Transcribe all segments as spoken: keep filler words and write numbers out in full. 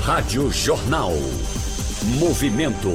Rádio Jornal. Movimento.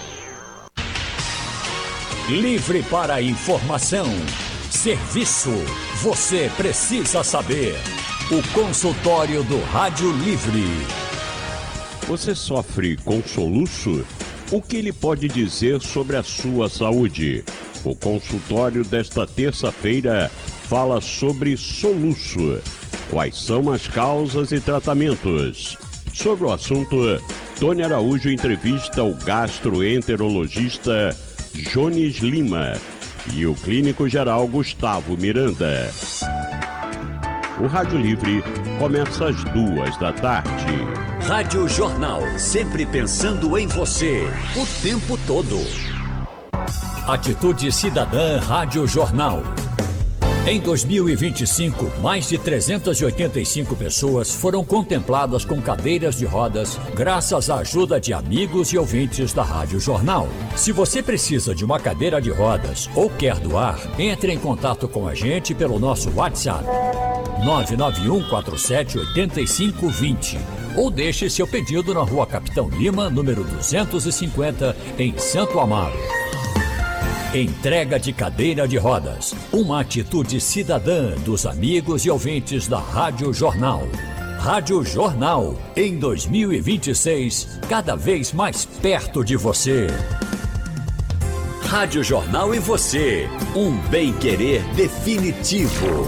Livre para a informação. Serviço. Você precisa saber. O consultório do Rádio Livre. Você sofre com soluço? O que ele pode dizer sobre a sua saúde? O consultório desta terça-feira fala sobre soluço. Quais são as causas e tratamentos? Sobre o assunto, Tony Araújo entrevista o gastroenterologista Jones Lima e o clínico geral Gustavo Miranda. O Rádio Livre começa às duas da tarde. Rádio Jornal, sempre pensando em você, o tempo todo. Atitude Cidadã Rádio Jornal. Em dois mil e vinte e cinco, mais de trezentas e oitenta e cinco pessoas foram contempladas com cadeiras de rodas graças à ajuda de amigos e ouvintes da Rádio Jornal. Se você precisa de uma cadeira de rodas ou quer doar, entre em contato com a gente pelo nosso WhatsApp nove nove um quatro sete oito cinco dois zero ou deixe seu pedido na Rua Capitão Lima, número duzentos e cinquenta, em Santo Amaro. Entrega de cadeira de rodas. Uma atitude cidadã dos amigos e ouvintes da Rádio Jornal. Rádio Jornal, em dois mil e vinte e seis, cada vez mais perto de você. Rádio Jornal e você. Um bem-querer definitivo.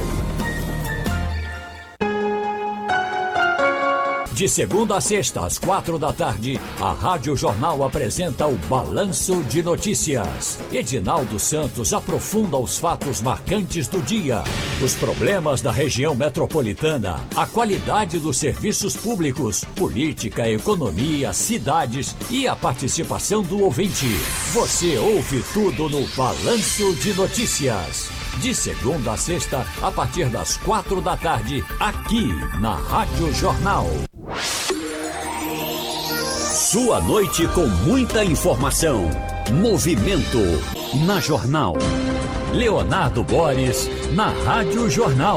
De segunda a sexta, às quatro da tarde, a Rádio Jornal apresenta o Balanço de Notícias. Edinaldo Santos aprofunda os fatos marcantes do dia, os problemas da região metropolitana, a qualidade dos serviços públicos, política, economia, cidades e a participação do ouvinte. Você ouve tudo no Balanço de Notícias. De segunda a sexta, a partir das quatro da tarde, aqui na Rádio Jornal. Sua noite com muita informação. Movimento na Jornal. Leonardo Boris, na Rádio Jornal.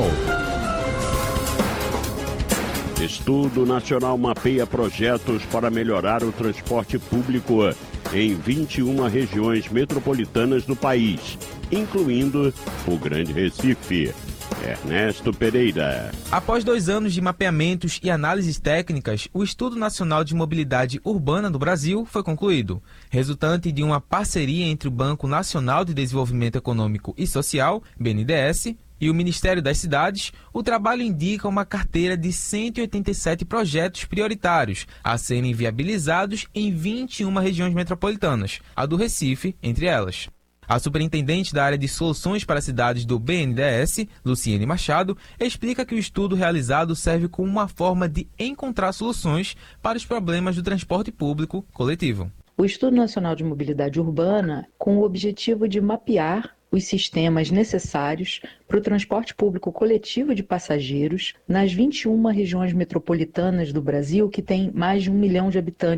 Estudo Nacional mapeia projetos para melhorar o transporte público em vinte e uma regiões metropolitanas do país, incluindo o Grande Recife. Ernesto Pereira. Após dois anos de mapeamentos e análises técnicas, o Estudo Nacional de Mobilidade Urbana do Brasil foi concluído. Resultante de uma parceria entre o Banco Nacional de Desenvolvimento Econômico e Social, B N D E S, e o Ministério das Cidades, o trabalho indica uma carteira de cento e oitenta e sete projetos prioritários a serem viabilizados em vinte e uma regiões metropolitanas, a do Recife entre elas. A superintendente da área de soluções para cidades do B N D E S, Luciene Machado, explica que o estudo realizado serve como uma forma de encontrar soluções para os problemas do transporte público coletivo. O Estudo Nacional de Mobilidade Urbana, com o objetivo de mapear os sistemas necessários para o transporte público coletivo de passageiros nas vinte e uma regiões metropolitanas do Brasil, que tem mais de um milhão de habitantes.